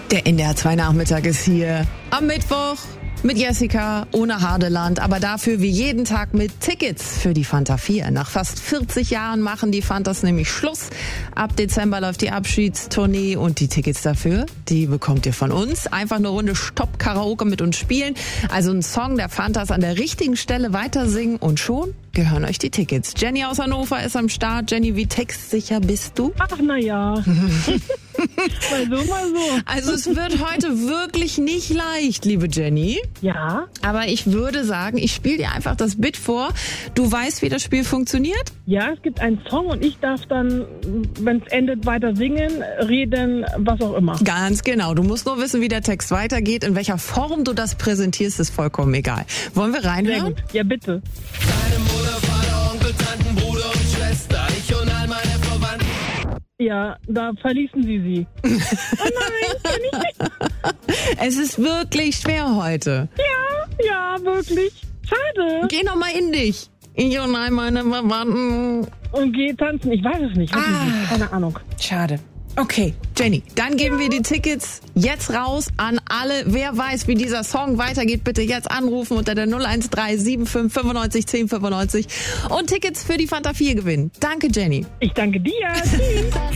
Der NDR 2 Nachmittag ist hier am Mittwoch mit Jessica ohne Hardeland, aber dafür wie jeden Tag mit Tickets für die Fanta 4. Nach fast 40 Jahren machen die Fantas nämlich Schluss. Ab Dezember läuft die Abschiedstournee und die Tickets dafür, die bekommt ihr von uns. Einfach eine Runde Stopp-Karaoke mit uns spielen. Also einen Song der Fantas an der richtigen Stelle weiter singen und schon gehören euch die Tickets. Jenny aus Hannover ist am Start. Jenny, wie textsicher bist du? Ach, naja. Mal so. Also es wird heute wirklich nicht leicht, liebe Jenny. Ja. Aber ich würde sagen, ich spiele dir einfach das Bit vor. Du weißt, wie das Spiel funktioniert? Ja, es gibt einen Song und ich darf dann, wenn es endet, weiter singen, reden, was auch immer. Ganz genau. Du musst nur wissen, wie der Text weitergeht. In welcher Form du das präsentierst, ist vollkommen egal. Wollen wir reinhören? Sehr gut. Ja, bitte. Meine Mutter, Vater, Onkel, Tanten, Bruder und Schwester, ich und all meine Verwandten. Ja, da verließen sie. Oh nein, kann ich nicht. Es ist wirklich schwer heute. Ja, wirklich. Schade. Geh noch mal in dich. Ich und all meine Verwandten. Und geh tanzen. Ich weiß es nicht. Keine Ahnung. Schade. Okay, Jenny, dann geben wir die Tickets jetzt raus an alle. Wer weiß, wie dieser Song weitergeht, bitte jetzt anrufen unter der 01375 95 10 95 und Tickets für die Fanta 4 gewinnen. Danke, Jenny. Ich danke dir. Tschüss.